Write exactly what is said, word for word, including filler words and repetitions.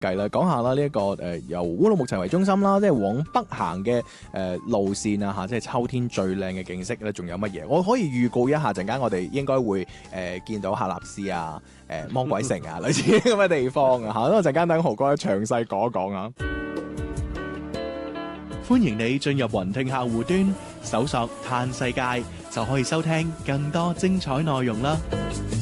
計啦，講下啦呢一個誒、呃、由烏魯木齊為中心啦，即係往北行嘅誒路線啊嚇，即係秋天最靚嘅景色咧，仲有乜嘢？我可以預告一下，陣間我哋應該會誒、呃、見到喀納斯啊、誒、呃、魔鬼城啊類似咁嘅地方啊嚇，咁啊陣間等豪哥詳細講一講啊！ 歡迎你進入雲聽客戶端，搜索嘆世界就可以收聽更多精彩內容啦〜